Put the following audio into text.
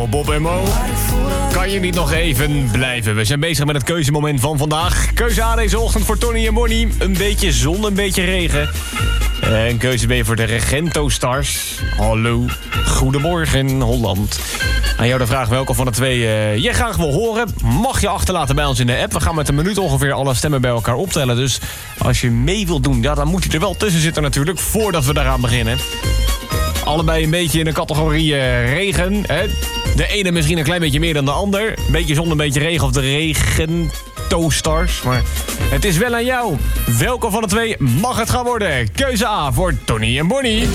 Bob en Mo, kan je niet nog even blijven? We zijn bezig met het keuzemoment van vandaag. Keuze A deze ochtend voor Tony en Bonnie. Een beetje zon, een beetje regen. En keuze B voor de Regento Stars. Hallo, goedemorgen Holland. Aan jou de vraag welke van de twee je graag wil horen. Mag je achterlaten bij ons in de app. We gaan met een minuut ongeveer alle stemmen bij elkaar optellen. Dus als je mee wilt doen, ja, dan moet je er wel tussen zitten natuurlijk, voordat we daaraan beginnen. Allebei een beetje in de categorie regen. Hè? De ene misschien een klein beetje meer dan de ander. Een beetje zon, een beetje regen of de Regento-stars. Maar het is wel aan jou. Welke van de twee mag het gaan worden? Keuze A voor Tony en Bonnie.